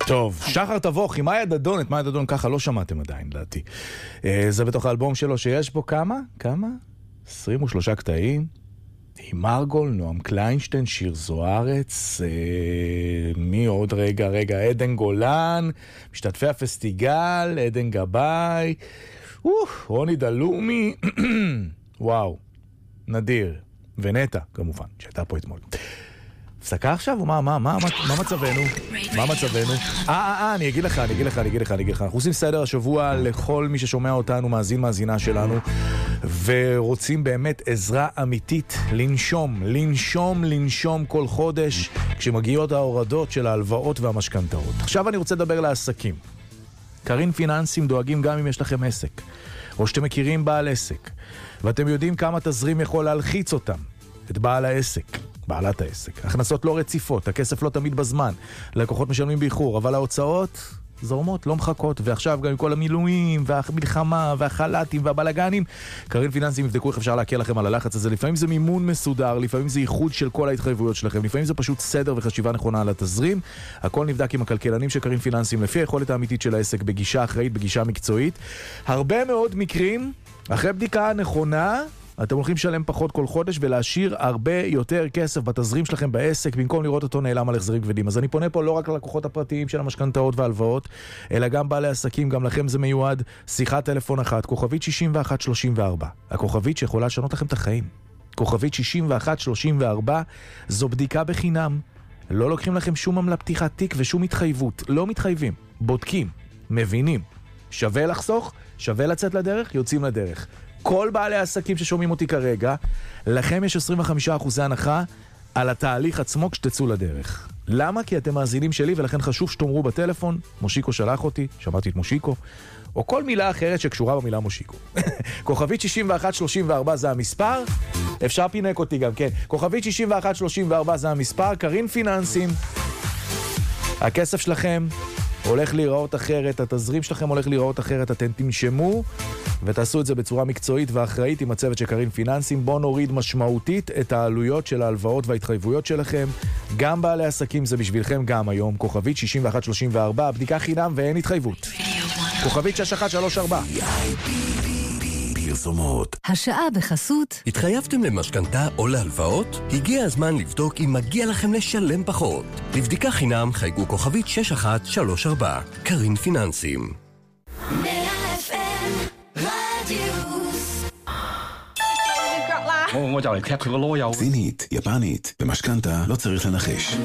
טוב, שחר תבוך, עם מאיה דדון, את מאיה דדון ככה לא שמעתם עדיין, לדעתי. זה בתוך האלבום שלו שיש בו כמה? 23 קטעים. עם מרגול, נועם קליינשטיין, שיר זוארץ, מי עוד? רגע, עדן גולן, משתתפי הפסטיגל, עדן גבאי, רוני דלומי, וואו, נדיר, ונטה כמובן, שהייתה פה אתמול. הפסקה עכשיו, או מה מצבנו? מה מצבנו? אני אגיד לך. אנחנו עושים סדר השבוע לכל מי ששומע אותנו, מאזינה שלנו, ורוצים באמת עזרה אמיתית לנשום כל חודש, כשמגיעות ההורדות של ההלוואות והמשכנתאות. עכשיו אני רוצה לדבר לעסקים. קרין פיננסים דואגים גם אם יש לכם עסק, או שאתם מכירים בעל עסק, ואתם יודעים כמה תזרים יכול להלחיץ אותם, את בעל העסק. בעלת העסק. הכנסות לא רציפות, הכסף לא תמיד בזמן, לקוחות משלמים באיחור, אבל ההוצאות זורמות, לא מחכות, ועכשיו גם עם כל המילואים, והמלחמה, והחלטים, והבלגנים, קרין פיננסים יבדקו איך אפשר להקל לכם על הלחץ הזה. לפעמים זה מימון מסודר, לפעמים זה איחוד של כל ההתחייבויות שלכם, לפעמים זה פשוט סדר וחשיבה נכונה על התזרים. הכל נבדק עם הכלכלנים של קרין פיננסים, לפי היכולת האמיתית של העסק, בגישה אחראית, בגישה מקצועית. הרבה מאוד מקרים, אחרי בדיקה נכונה, אתם הולכים לשלם פחות כל חודש ולהשאיר הרבה יותר כסף בתזרים שלכם בעסק, במקום לראות אותו נעלם על החזרים כבדים. אז אני פונה פה לא רק ללקוחות הפרטיים של המשכנתאות והלוואות, אלא גם בעלי עסקים, גם לכם זה מיועד. שיחת טלפון אחת, כוכבית 6134. הכוכבית שיכולה לשנות לכם את החיים. כוכבית 6134, זו בדיקה בחינם. לא לוקחים לכם שום עמלה פתיחת תיק ושום התחייבות. לא מתחייבים, בודקים, מבינים. שווה לחסוך, שווה לצאת לדרך, יוצאים לדרך. כל בעלי העסקים ששומעים אותי כרגע, לכם יש 25% הנחה על התהליך עצמו כשתצאו לדרך. למה? כי אתם מאזינים שלי, ולכן חשוב שתאמרו בטלפון, מושיקו שלח אותי, שמעתי את מושיקו, או כל מילה אחרת שקשורה במילה מושיקו. כוכבית 6134 זה המספר, אפשר פינק אותי גם, כן. כוכבית 6134 זה המספר, קרין פיננסים, הכסף שלכם הולך להיראות אחרת, התזרים שלכם הולך להיראות אחרת, אתם תנשמו ותעשו את זה בצורה מקצועית ואחראית עם הצוות של קרין פיננסים. בואו נוריד משמעותית את העלויות של ההלוואות וההתחייבויות שלכם. גם בעלי עסקים זה בשבילכם גם היום. כוכבית 6134, בדיקה חינם ואין התחייבות. כוכבית 6134. פרסומות. השעה בחסות. התחייבתם למשכנתה או להלוואות? הגיע הזמן לבדוק אם מגיע לכם לשלם פחות. לבדיקה חינם חייגו כוכבית 6134. קרין פיננסים. 100 FM רדיוס. סינית, יפנית, במשכנתה לא צריך לנחש.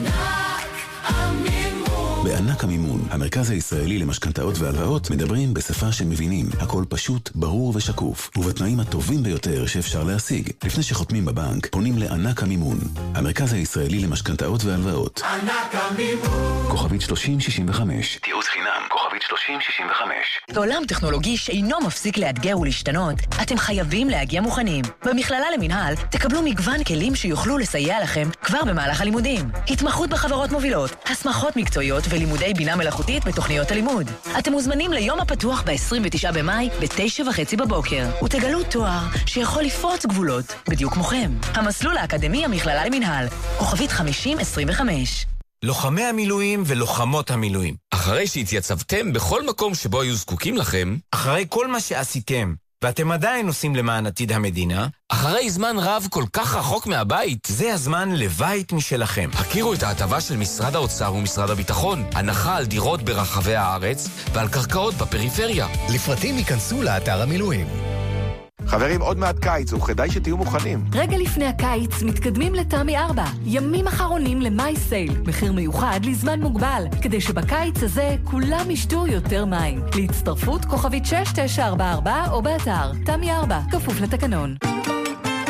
בענק המימון, המרכז הישראלי למשכנתאות והלוואות, מדברים בשפה שמבינים. הכל פשוט, ברור ושקוף, ובתנאים הטובים ביותר שאפשר להשיג. לפני שחותמים בבנק, פונים לענק המימון, המרכז הישראלי למשכנתאות והלוואות. ענק המימון. כוכבית 3065. תיעוץ חינם, כוכבית 3065. בעולם טכנולוגי שאינו מפסיק לאתגר ולהשתנות, אתם חייבים להגיע מוכנים. במכללה למינהל תקבלו מגוון כלים שיוכלו לסייע לכם כבר במהלך הלימודים. התמחות בחברות מובילות, הסמכות מקצועיות ולימודי בינה מלאכותית בתוכניות הלימוד. אתם מוזמנים ליום הפתוח ב-29 במאי ב-9:30 בבוקר, ותגלו תואר שיכול לפרוץ גבולות, בדיוק כמוכם. המסלול האקדמי המכללה למינהל, כוכבית 5025. לוחמי המילואים ולוחמות המילואים, אחרי שהתייצבתם בכל מקום שבו היו זקוקים לכם, אחרי כל מה שעשיתם, ואתם עדיין עושים למען עתיד המדינה, אחרי זמן רב כל כך רחוק מהבית, זה הזמן לבית משלכם. הכירו את ההטבה של משרד האוצר ומשרד הביטחון, הנחה על דירות ברחבי הארץ ועל קרקעות בפריפריה. לפרטים ייכנסו לאתר המילואים. חברים, עוד מעט קיץ, וכדאי שתהיו מוכנים. רגע לפני הקיץ מתקדמים לתמי 4. ימים אחרונים למאי סייל. מחיר מיוחד לזמן מוגבל, כדי שבקיץ הזה כולם ישתו יותר מים. להצטרפות כוכבית 6944 או באתר תמי 4, כפוף לתקנון.